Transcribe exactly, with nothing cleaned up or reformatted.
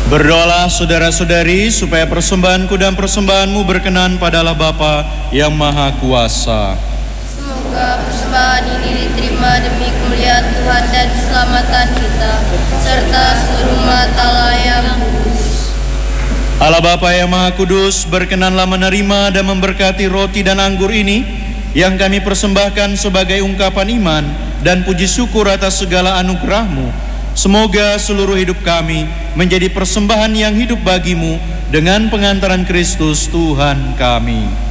Berdoalah saudara-saudari supaya persembahanku dan persembahanmu berkenan pada Allah Bapa yang Maha Kuasa. Semoga persembahan ini diterima demi kemuliaan Tuhan dan keselamatan kita, serta seluruh umat Allah yang kudus. Allah Bapa yang Maha Kudus, berkenanlah menerima dan memberkati roti dan anggur ini yang kami persembahkan sebagai ungkapan iman dan puji syukur atas segala anugerah-Mu. Semoga seluruh hidup kami menjadi persembahan yang hidup bagi-Mu dengan pengantaran Kristus Tuhan kami.